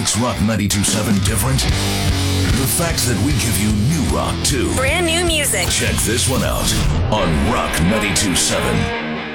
makes Rock 92.7 different? The fact that we give you new rock, too. Brand new music. Check this one out on Rock 92.7.